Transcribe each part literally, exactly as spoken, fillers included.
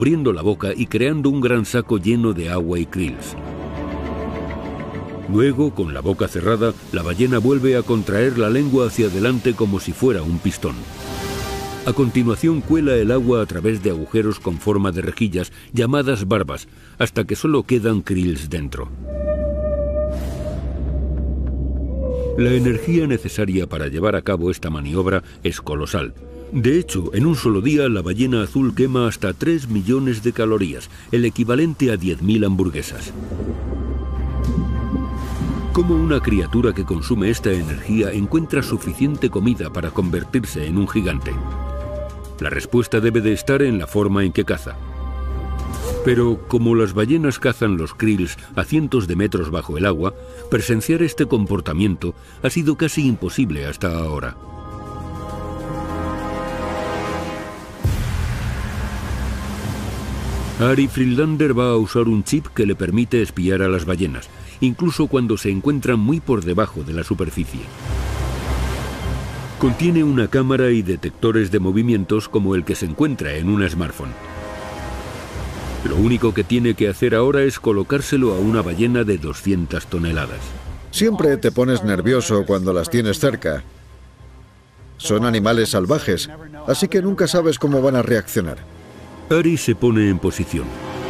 abriendo la boca y creando un gran saco lleno de agua y krills. Luego, con la boca cerrada, la ballena vuelve a contraer la lengua hacia adelante como si fuera un pistón. A continuación cuela el agua a través de agujeros con forma de rejillas llamadas barbas, hasta que solo quedan krills dentro. La energía necesaria para llevar a cabo esta maniobra es colosal. De hecho, en un solo día la ballena azul quema hasta tres millones de calorías, el equivalente a diez mil hamburguesas. ¿Cómo una criatura que consume esta energía encuentra suficiente comida para convertirse en un gigante? La respuesta debe de estar en la forma en que caza. Pero como las ballenas cazan los krills a cientos de metros bajo el agua, presenciar este comportamiento ha sido casi imposible hasta ahora. Ari Friedlander va a usar un chip que le permite espiar a las ballenas, incluso cuando se encuentran muy por debajo de la superficie. Contiene una cámara y detectores de movimientos como el que se encuentra en un smartphone. Lo único que tiene que hacer ahora es colocárselo a una ballena de doscientas toneladas. Siempre te pones nervioso cuando las tienes cerca. Son animales salvajes, así que nunca sabes cómo van a reaccionar. Ari se pone en posición.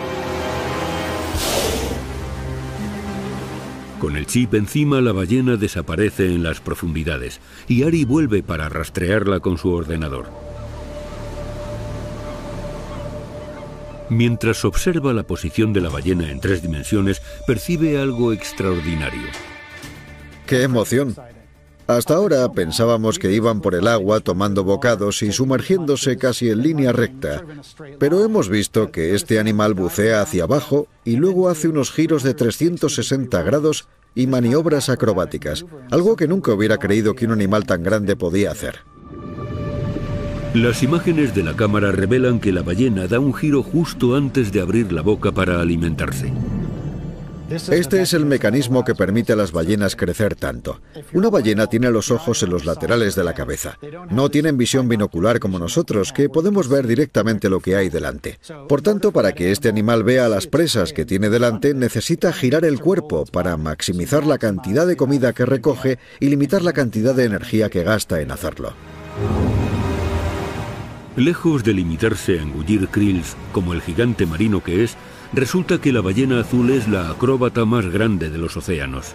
Con el chip encima, la ballena desaparece en las profundidades y Ari vuelve para rastrearla con su ordenador. Mientras observa la posición de la ballena en tres dimensiones, percibe algo extraordinario. ¡Qué emoción! Hasta ahora pensábamos que iban por el agua tomando bocados y sumergiéndose casi en línea recta, pero hemos visto que este animal bucea hacia abajo y luego hace unos giros de trescientos sesenta grados y maniobras acrobáticas, algo que nunca hubiera creído que un animal tan grande podía hacer. Las imágenes de la cámara revelan que la ballena da un giro justo antes de abrir la boca para alimentarse. Este es el mecanismo que permite a las ballenas crecer tanto. Una ballena tiene los ojos en los laterales de la cabeza. No tienen visión binocular como nosotros, que podemos ver directamente lo que hay delante. Por tanto, para que este animal vea las presas que tiene delante, necesita girar el cuerpo para maximizar la cantidad de comida que recoge y limitar la cantidad de energía que gasta en hacerlo. Lejos de limitarse a engullir krills como el gigante marino que es, resulta que la ballena azul es la acróbata más grande de los océanos.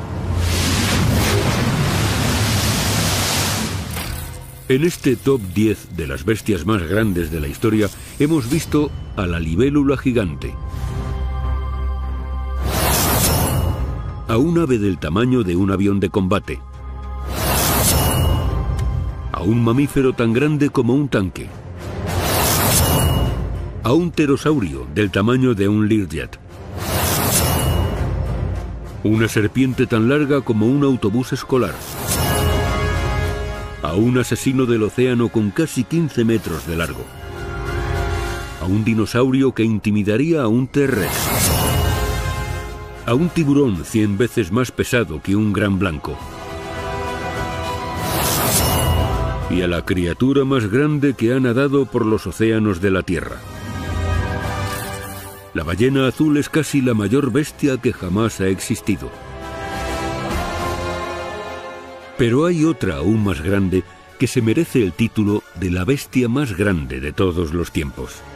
En este top diez de las bestias más grandes de la historia hemos visto a la libélula gigante, a un ave del tamaño de un avión de combate, a un mamífero tan grande como un tanque, a un pterosaurio del tamaño de un Learjet, una serpiente tan larga como un autobús escolar, a un asesino del océano con casi quince metros de largo, a un dinosaurio que intimidaría a un T-Rex, a un tiburón cien veces más pesado que un gran blanco, y a la criatura más grande que ha nadado por los océanos de la Tierra. La ballena azul es casi la mayor bestia que jamás ha existido. Pero hay otra aún más grande que se merece el título de la bestia más grande de todos los tiempos.